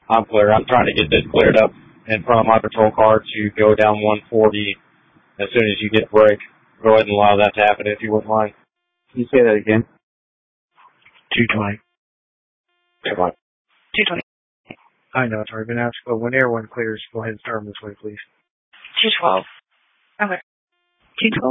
I'm clear. I'm trying to get this cleared up in front of my patrol car to go down 140 as soon as you get a break. Go ahead and allow that to happen if you wouldn't mind. Can you say that again? 220. Come on. 220. I know it's already been asked, but when everyone clears, go ahead and start them this way, please. 212. Okay. 212.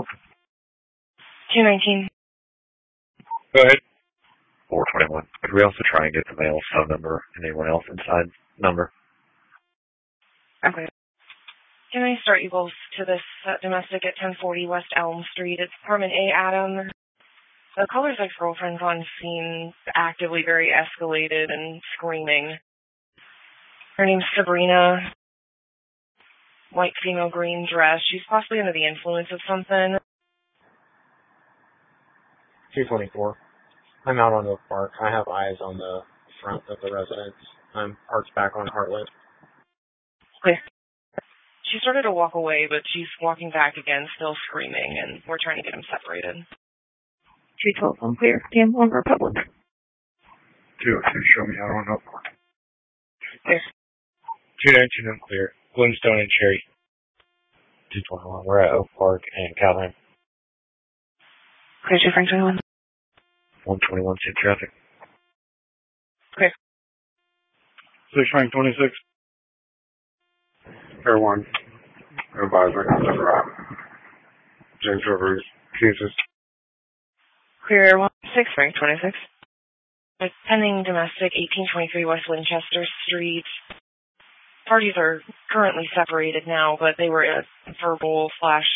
219. Go ahead. 421. Could we also try and get the male phone number and anyone else inside number? Okay. Can I start you both to this domestic at 1040 West Elm Street? It's Apartment A, Adam. The caller's ex-girlfriend's on scene, actively very escalated and screaming. Her name's Sabrina. White female green dress. She's possibly under the influence of something. 224. I'm out on Oak Park. I have eyes on the front of the residence. I'm parked back on Heartland. Clear. She started to walk away, but she's walking back again, still screaming, and we're trying to get them separated. 212, I'm clear. Dan 1 Republic. 202, show me out on Oak Park. Clear. 219, I'm clear. Glenstone and Cherry. 221, we're at Oak Park and Calhoun. Clear, 2 Frank 21. 121, see traffic. Clear. 6 Frank 26. Air 1. Advisor, James Rivers, Kansas. Clear 6 Frank 26. It's pending domestic 1823 West Winchester Street. Parties are currently separated now, but they were a verbal slash.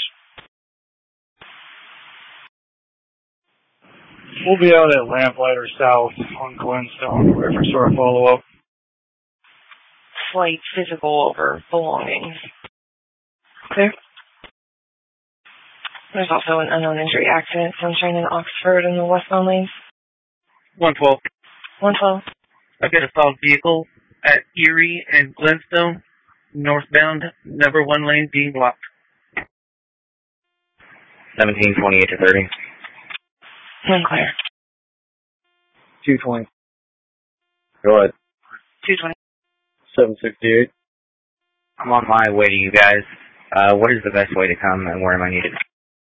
We'll be out at Lamplighter South on Glenstone, ready for sort of follow-up. Slight physical over belongings. Clear. There's also an unknown injury accident, Sunshine in Oxford in the westbound lanes. 112. 112. I've got a foul vehicle at Erie and Glenstone, northbound, number 1 lane being blocked. 17, 28 to 30. Unclear. 220. Go ahead. 220. 768. I'm on my way to you guys. What is the best way to come and where am I needed?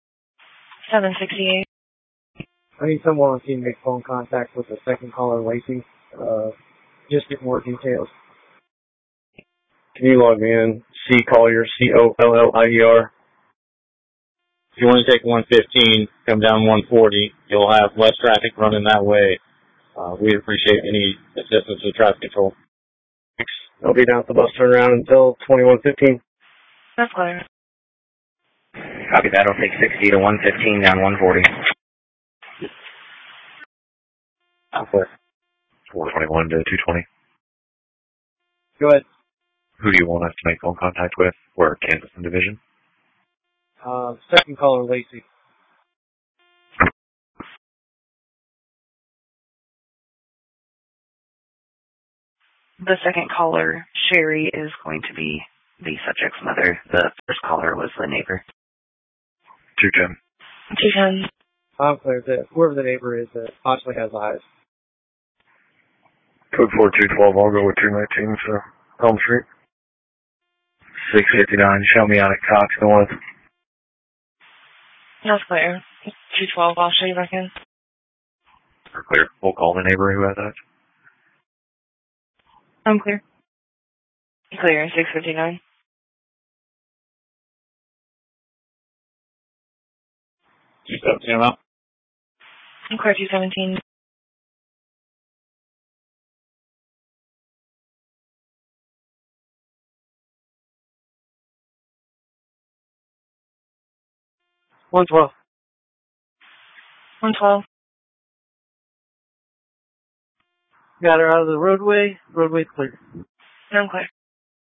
768. I need someone on scene to make phone contact with the second caller, Lacey. Just get more details. Can you log me in? C. Collier, Collier. If you want to take 115, come down 140, you'll have less traffic running that way. We'd appreciate any assistance with traffic control. I'll be down at the bus turnaround until 2115. That's clear. Copy that. I'll take 60 to 115 down 140. I'm clear. 421 to 220. Go ahead. Who do you want us to make phone contact with? We're Kansas and Division. Second caller, Lacey. The second caller, Sherry, is going to be the subject's mother. The first caller was the neighbor. 210. 210. I'm clear that whoever the neighbor is that possibly has eyes. Code 4212, I'll go with 219, so Elm Street. 659, show me out at Cox North. That's clear. 212, I'll show you back in. We're clear. We'll call the neighbor who has that. I'm clear. Clear, 659. Keep up, Tim up. I'm clear, 217. One 12. 112. Got her out of the roadway. Roadway's clear. I'm clear.